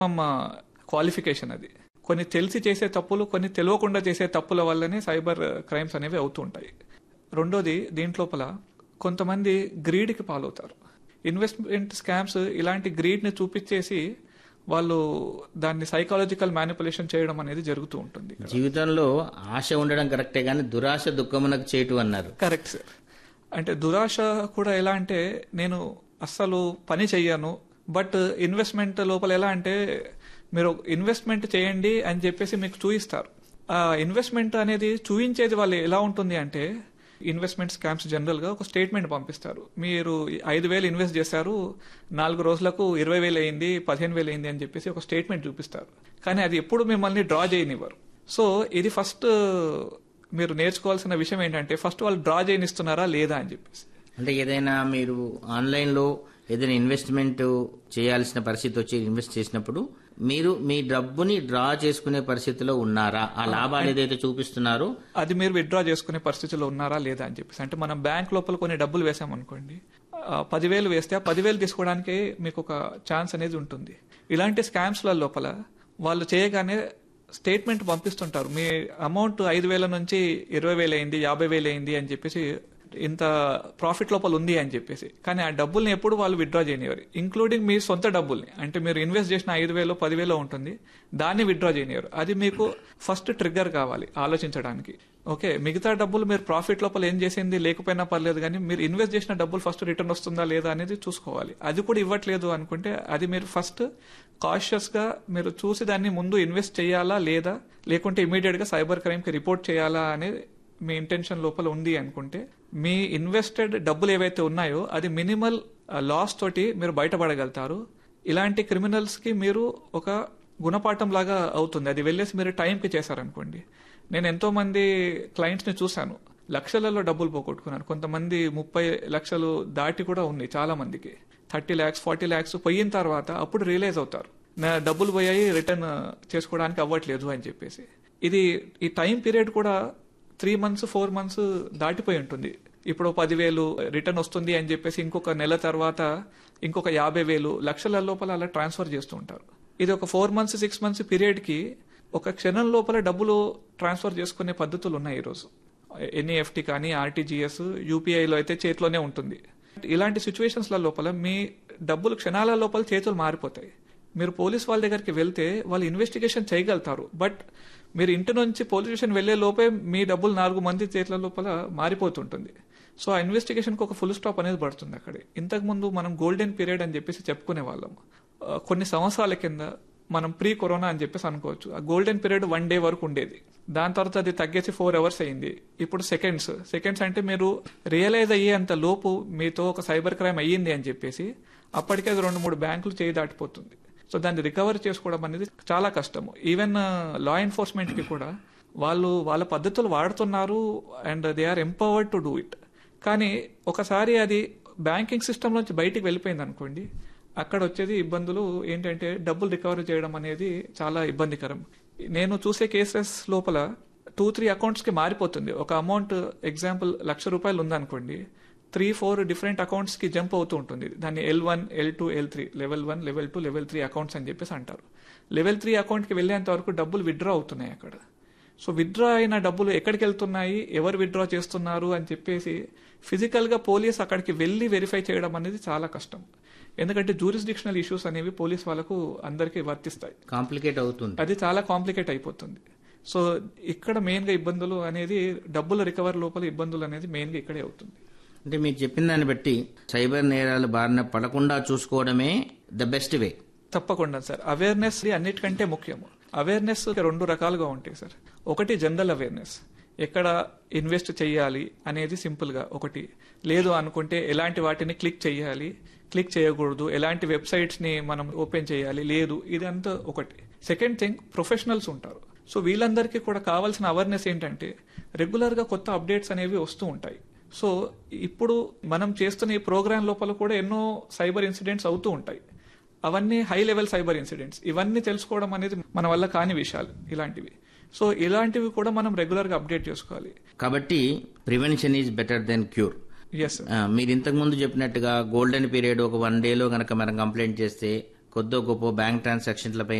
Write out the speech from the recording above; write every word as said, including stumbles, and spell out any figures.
మా క్వాలిఫికేషన్ అది. కొన్ని తెలిసి చేసే తప్పులు, కొన్ని తెలియకుండా చేసే తప్పుల వల్లనే సైబర్ క్రైమ్స్ అనేవి అవుతూ ఉంటాయి. రెండోది, దీంట్లోపల కొంతమంది గ్రీడ్కి పాలవుతారు. ఇన్వెస్ట్మెంట్ స్కామ్స్ ఇలాంటి గ్రీడ్ని చూపించేసి వాళ్ళు దాన్ని సైకాలజికల్ మ్యానిపులేషన్ చేయడం అనేది జరుగుతూ ఉంటుంది. జీవితంలో ఆశ ఉండడం కరెక్టే, కానీ దురాశ దుఃఖమునకు చేయటం అన్నారు. Correct sir. అంటే దురాశ కూడా ఎలా అంటే, నేను అస్సలు పని చెయ్యను, బట్ ఇన్వెస్ట్మెంట్ లోపల ఎలా అంటే మీరు ఇన్వెస్ట్మెంట్ చేయండి అని చెప్పేసి మీకు చూయిస్తారు. ఆ ఇన్వెస్ట్మెంట్ అనేది చూయించేది వాళ్ళు ఎలా ఉంటుంది అంటే, ఇన్వెస్ట్మెంట్ స్కామ్స్ జనరల్ గా ఒక స్టేట్మెంట్ పంపిస్తారు. మీరు ఐదు వేలు ఇన్వెస్ట్ చేశారు, నాలుగు రోజులకు ఇరవై వేలు అయింది, పదిహేను వేలు అయింది అని చెప్పేసి ఒక స్టేట్మెంట్ చూపిస్తారు. కానీ అది ఎప్పుడు మిమ్మల్ని డ్రా చేయనివ్వరు. సో ఇది ఫస్ట్ మీరు నేర్చుకోవాల్సిన విషయం ఏంటంటే, ఫస్ట్ వాళ్ళు డ్రా చేయనిస్తున్నారా లేదా అని చెప్పేసి. అంటే ఏదైనా మీరు ఆన్లైన్లో ఏదైనా ఇన్వెస్ట్మెంట్ చేయాల్సిన పరిస్థితి వచ్చి ఇన్వెస్ట్ చేసినప్పుడు మీరు మీ డబ్బుని డ్రా చేసుకునే పరిస్థితిలో ఉన్నారా, ఆ లాభాలు ఏదైతే చూపిస్తున్నారో అది మీరు విత్డ్రా చేసుకునే పరిస్థితిలో ఉన్నారా లేదా అని చెప్పేసి. అంటే మనం బ్యాంక్ లోపల కొన్ని డబ్బులు వేసామనుకోండి, పదివేలు వేస్తే ఆ పదివేలు తీసుకోవడానికి మీకు ఒక ఛాన్స్ అనేది ఉంటుంది. ఇలాంటి స్కామ్స్ల లోపల వాళ్ళు చేయగానే స్టేట్మెంట్ పంపిస్తుంటారు, మీ అమౌంట్ ఐదు వేల నుంచి ఇరవై వేలు అయింది, యాభై వేలు అయింది అని చెప్పేసి, ఇంత ప్రాఫిట్ లోపల ఉంది అని చెప్పేసి. కానీ ఆ డబ్బుల్ని ఎప్పుడు వాళ్ళు విత్డ్రా చేయనివారు, ఇంక్లూడింగ్ మీ సొంత డబ్బుల్ని. అంటే మీరు ఇన్వెస్ట్ చేసిన ఐదు వేలు పదివేలు ఉంటుంది, దాన్ని విత్డ్రా చేయనివారు. అది మీకు ఫస్ట్ ట్రిగ్గర్ కావాలి ఆలోచించడానికి. ఓకే, మిగతా డబ్బులు మీరు ప్రాఫిట్ లోపల ఏం చేసింది లేకపోయినా పర్లేదు, కానీ మీరు ఇన్వెస్ట్ చేసిన డబ్బులు ఫస్ట్ రిటర్న్ వస్తుందా లేదా అనేది చూసుకోవాలి. అది కూడా ఇవ్వట్లేదు అనుకుంటే అది మీరు ఫస్ట్ కాషియస్ గా మీరు చూసి దాన్ని ముందు ఇన్వెస్ట్ చేయాలా లేదా, లేకుంటే ఇమీడియట్ గా సైబర్ క్రైమ్ కి రిపోర్ట్ చేయాలా అనేది మీ ఇంటెన్షన్ లోపల ఉంది అనుకుంటే, మీ ఇన్వెస్టెడ్ డబ్బులు ఏవైతే ఉన్నాయో అది మినిమల్ లాస్ తోటి మీరు బయటపడగలుగుతారు. ఇలాంటి క్రిమినల్స్ కి మీరు ఒక గుణపాఠం లాగా అవుతుంది. అది వెళ్ళేసి మీరు టైంకి చేశారనుకోండి. నేను ఎంతో మంది క్లయింట్స్ ని చూశాను, లక్షలలో డబ్బులు పోగొట్టుకున్నాను. కొంతమంది ముప్పై లక్షలు దాటి కూడా ఉంది చాలా మందికి. థర్టీ ల్యాక్స్ ఫార్టీ ల్యాక్స్ పోయిన తర్వాత అప్పుడు రియలైజ్ అవుతారు, నా డబ్బులు పోయాయి, రిటర్న్ చేసుకోవడానికి అవ్వట్లేదు అని చెప్పేసి. ఇది ఈ టైం పీరియడ్ కూడా త్రీ మంత్స్ ఫోర్ మంత్స్ దాటిపోయి ఉంటుంది. ఇప్పుడు పదివేలు రిటర్న్ వస్తుంది అని చెప్పేసి ఇంకొక నెల తర్వాత ఇంకొక యాభై వేలు లక్షల లోపల అలా ట్రాన్స్ఫర్ చేస్తూ ఉంటారు. ఇది ఒక four months six months period కి ఒక క్షణం లోపల డబ్బులు ట్రాన్స్ఫర్ చేసుకునే పద్ధతులు ఉన్నాయి ఈరోజు. ఎన్ఈఎఫ్టీ కానీ ఆర్టీజీఎస్, యూపీఐలో అయితే చేతిలోనే ఉంటుంది. ఇలాంటి సిచ్యువేషన్స్ లోపల మీ డబ్బులు క్షణాల లోపల చేతులు మారిపోతాయి. మీరు పోలీస్ వాళ్ళ దగ్గరికి వెళ్తే వాళ్ళు ఇన్వెస్టిగేషన్ చేయగలుగుతారు, బట్ మీరు ఇంటి నుంచి పోలీస్ స్టేషన్ వెళ్లే లోపే మీ డబ్బులు నాలుగు మంది చేతుల లోపల మారిపోతుంటుంది. సో ఆ ఇన్వెస్టిగేషన్ కి ఒక ఫుల్ స్టాప్ అనేది పడుతుంది అక్కడే. ఇంతకు ముందు మనం గోల్డెన్ పీరియడ్ అని చెప్పేసి చెప్పుకునే వాళ్ళం. కొన్ని సంవత్సరాల కింద మనం ప్రీ కరోనా అని చెప్పేసి అనుకోవచ్చు. ఆ గోల్డెన్ పీరియడ్ వన్ డే వరకు ఉండేది, దాని తర్వాత అది తగ్గేసి ఫోర్ అవర్స్ అయింది. ఇప్పుడు సెకండ్స్ సెకండ్స్ అంటే మీరు రియలైజ్ అయ్యేంత లోపు మీతో ఒక సైబర్ క్రైమ్ అయ్యింది అని చెప్పేసి అప్పటికే అది రెండు మూడు బ్యాంకులు చేయి దాటిపోతుంది. సో దాన్ని రికవర్ చేసుకోవడం అనేది చాలా కష్టము. ఈవెన్ లా ఎన్ఫోర్స్మెంట్ కి కూడా వాళ్ళు వాళ్ళ పద్ధతులు వాడుతున్నారు and they are empowered to do it. కానీ ఒకసారి అది బ్యాంకింగ్ సిస్టమ్ నుంచి బయటికి వెళ్ళిపోయింది అనుకోండి, అక్కడ వచ్చేది ఇబ్బందులు ఏంటంటే డబ్బులు రికవర్ చేయడం అనేది చాలా ఇబ్బందికరం. నేను చూసే కేసెస్ లోపల టూ త్రీ అకౌంట్స్ కి మారిపోతుంది. ఒక అమౌంట్ ఎగ్జాంపుల్ లక్ష రూపాయలు ఉందనుకోండి, త్రీ ఫోర్ డిఫరెంట్ అకౌంట్స్ కి జంప్ అవుతూ ఉంటుంది. దాన్ని L one L two L three level one level two level three accounts అని చెప్పేసి అంటారు. లెవెల్ త్రీ అకౌంట్ కి వెళ్లేంత వరకు డబ్బులు విత్డ్రా అవుతున్నాయి అక్కడ. సో విత్డ్రా అయిన డబ్బులు ఎక్కడికి వెళ్తున్నాయి, ఎవరు విత్డ్రా చేస్తున్నారు అని చెప్పేసి ఫిజికల్ గా పోలీస్ అక్కడికి వెళ్లి వెరిఫై చేయడం అనేది చాలా కష్టం. ఎందుకంటే జూరిస్డిక్షనల్ ఇష్యూస్ అనేవి పోలీస్ వాళ్ళకు అందరికీ వర్తిస్తాయి. కాంప్లికేట్ అవుతుంది, అది చాలా కాంప్లికేట్ అయిపోతుంది. సో ఇక్కడ మెయిన్ గా ఇబ్బందులు అనేది డబ్బుల రికవర్ లోపల ఇబ్బందులు అనేది మెయిన్ గా ఇక్కడే అవుతుంది. అంటే మీరు చెప్పిన దాన్ని బట్టి సైబర్ నేరాలు బారిన పడకుండా చూసుకోవడమే ద బెస్ట్ వే. తప్పకుండా సార్. అవేర్నెస్ అన్నిటికంటే ముఖ్యము. అవేర్నెస్ రెండు రకాలుగా ఉంటాయి సార్. ఒకటి జనరల్ అవేర్నెస్, ఎక్కడ ఇన్వెస్ట్ చేయాలి అనేది సింపుల్ గా ఒకటి, లేదు అనుకుంటే ఎలాంటి వాటిని క్లిక్ చేయాలి, క్లిక్ చేయకూడదు, ఎలాంటి వెబ్సైట్స్ ని మనం ఓపెన్ చేయాలి, లేదు, ఇదంతా ఒకటి. సెకండ్ థింగ్, ప్రొఫెషనల్స్ ఉంటారు. సో వీళ్ళందరికీ కూడా కావాల్సిన అవేర్నెస్ ఏంటంటే రెగ్యులర్ గా కొత్త అప్డేట్స్ అనేవి వస్తూ ఉంటాయి. సో ఇప్పుడు మనం చేస్తున్న ఈ ప్రోగ్రామ్ లోపల కూడా ఎన్నో సైబర్ ఇన్సిడెంట్స్ అవుతూ ఉంటాయి. అవన్నీ హై లెవెల్ సైబర్ ఇన్సిడెంట్స్. ఇవన్నీ తెలుసుకోవడం అనేది మన వల్ల కాని విషయాలు ఇలాంటివి. సో ఇలాంటివి కూడా మనం రెగ్యులర్ గా అప్డేట్ చేసుకోవాలి. కాబట్టి prevention is better than cure. Yes, మీరు ఇంతకు ముందు చెప్పినట్టుగా గోల్డెన్ పీరియడ్ ఒక వన్ డేలో గనక మనం కంప్లైంట్ చేస్తే కొద్దో గొప్ప బ్యాంక్ ట్రాన్సాక్షన్లపై